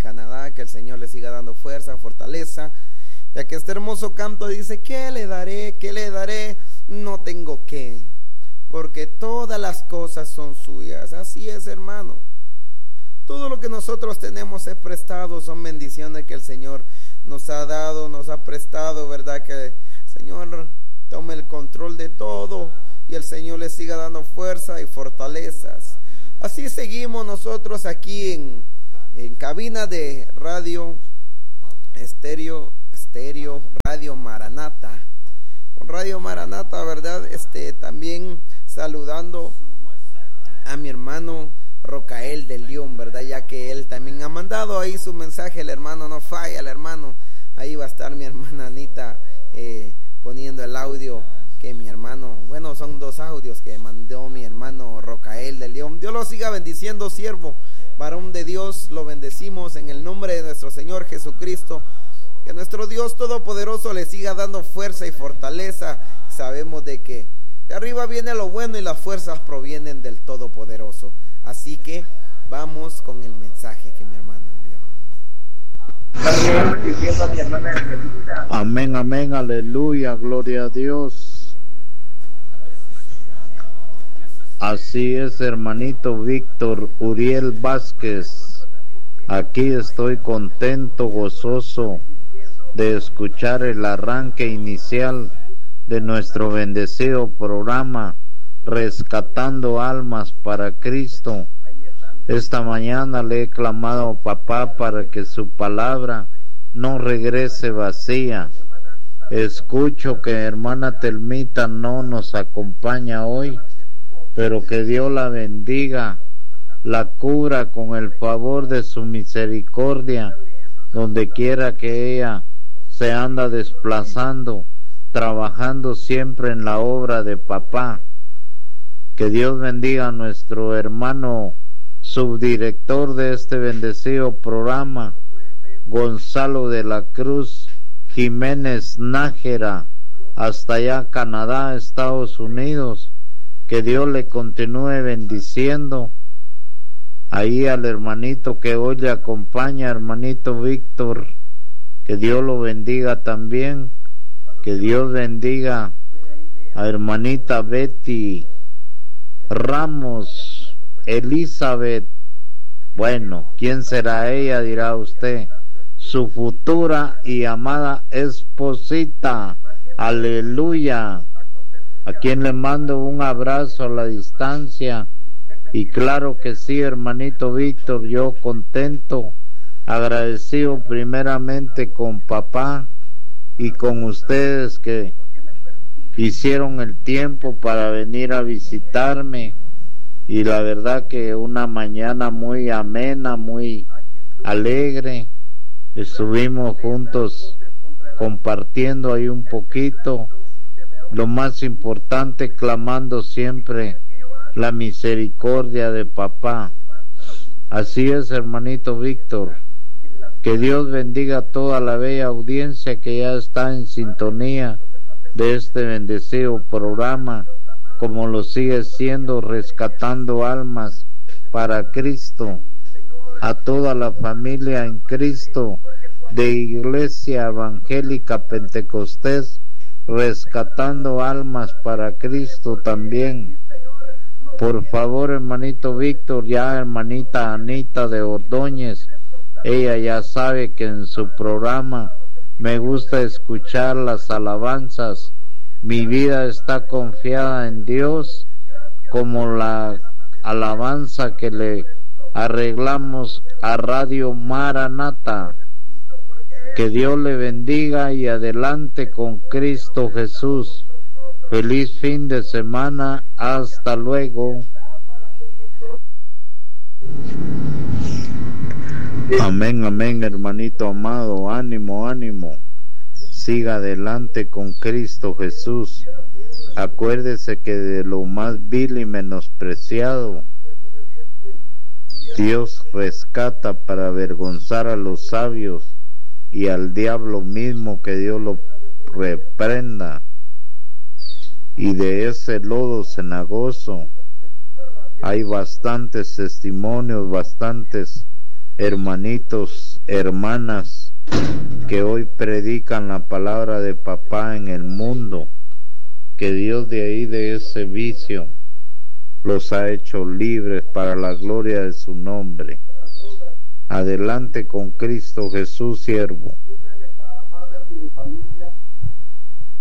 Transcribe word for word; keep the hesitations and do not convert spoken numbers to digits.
Canadá, que el Señor le siga dando fuerza, fortaleza, ya que este hermoso canto dice: ¿qué le daré? ¿Qué le daré? No tengo qué, porque todas las cosas son suyas. Así es, hermano. Todo lo que nosotros tenemos es prestado, son bendiciones que el Señor nos ha dado, nos ha prestado, ¿verdad? Que el Señor tome el control de todo y el Señor le siga dando fuerza y fortalezas. Así seguimos nosotros aquí en, en cabina de radio estéreo, estéreo, Radio Maranata. Con Radio Maranata, ¿verdad? Este, también saludando a mi hermano Rocael de León, ¿verdad? Ya que él también ha mandado ahí su mensaje. El hermano no falla, el hermano. Ahí va a estar mi hermana Anita eh, poniendo el audio que mi hermano, bueno, son dos audios que mandó mi hermano Rocael de León. Dios lo siga bendiciendo, siervo, varón de Dios, lo bendecimos en el nombre de nuestro Señor Jesucristo. Que nuestro Dios Todopoderoso le siga dando fuerza y fortaleza. Sabemos de que de arriba viene lo bueno y las fuerzas provienen del Todopoderoso. Así que vamos con el mensaje que mi hermano envió. Amén, amén, aleluya, gloria a Dios. Así es, hermanito Víctor Uriel Vázquez. Aquí estoy contento, gozoso de escuchar el arranque inicial de nuestro bendecido programa Rescatando Almas para Cristo. Esta mañana le he clamado a papá para que su palabra no regrese vacía. Escucho que hermana Telmita no nos acompaña hoy, pero que Dios la bendiga, la cubra con el favor de su misericordia, donde quiera que ella se anda desplazando, trabajando siempre en la obra de papá. Que Dios bendiga a nuestro hermano subdirector de este bendecido programa, Gonzalo de la Cruz Jiménez Nájera, hasta allá Canadá, Estados Unidos. Que Dios le continúe bendiciendo. Ahí al hermanito que hoy le acompaña, hermanito Víctor, que Dios lo bendiga también. Que Dios bendiga a hermanita Betty Ramos Elizabeth. Bueno, ¿quién será ella? Dirá usted. Su futura y amada esposita. Aleluya. A quien le mando un abrazo a la distancia. Y claro que sí, hermanito Víctor, yo contento, agradecido primeramente con papá y con ustedes que hicieron el tiempo para venir a visitarme. Y la verdad que una mañana muy amena, muy alegre. Estuvimos juntos compartiendo ahí un poquito. Lo más importante, clamando siempre la misericordia de papá. Así es, hermanito Víctor. Que Dios bendiga a toda la bella audiencia que ya está en sintonía de este bendecido programa, como lo sigue siendo, Rescatando Almas para Cristo. A toda la familia en Cristo de Iglesia Evangélica Pentecostés, Rescatando Almas para Cristo también. Por favor, hermanito Víctor, ya hermanita Anita de Ordóñez, ella ya sabe que en su programa me gusta escuchar las alabanzas. Mi vida está confiada en Dios, como la alabanza que le arreglamos a Radio Maranata. Que Dios le bendiga y adelante con Cristo Jesús. Feliz fin de semana. Hasta luego. Amén, amén, hermanito amado. Ánimo, ánimo. Siga adelante con Cristo Jesús. Acuérdese que de lo más vil y menospreciado, Dios rescata para avergonzar a los sabios, y al diablo mismo que Dios lo reprenda. Y de ese lodo cenagoso hay bastantes testimonios, bastantes hermanitos hermanas que hoy predican la palabra de papá en el mundo, que Dios de ahí, de ese vicio, los ha hecho libres para la gloria de su nombre. Adelante con Cristo Jesús, siervo.